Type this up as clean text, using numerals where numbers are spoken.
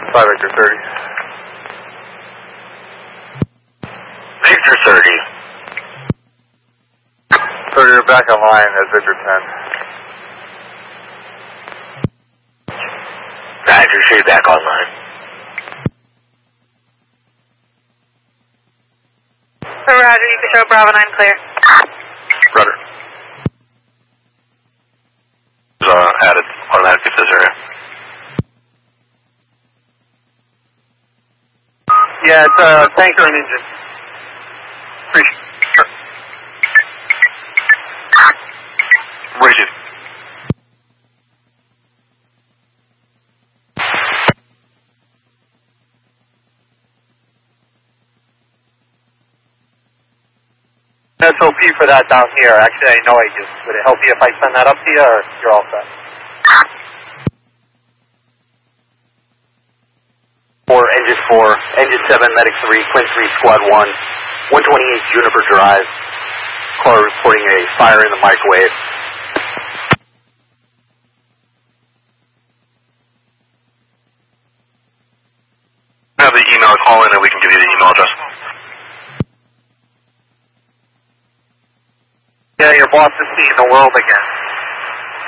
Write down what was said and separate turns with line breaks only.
5 Victor 30.
Victor 30.
30, you're back online as Victor 10.
Roger, sure, back online.
Roger, you can show Bravo 9 clear.
Rudder. Added automatic to this area.
Yeah, it's a tanker and engine.
Sure. What did you?
SOP for that down here. Actually, I know I do. Would it help you if I send that up to you, or you're all set?
Engine 4, Engine 7, Medic 3, Quint 3, Squad 1, 128 Juniper Drive. Caller reporting a fire in the microwave. Have the email call in and we can give you the email address.
Yeah, your boss is seeing the world again.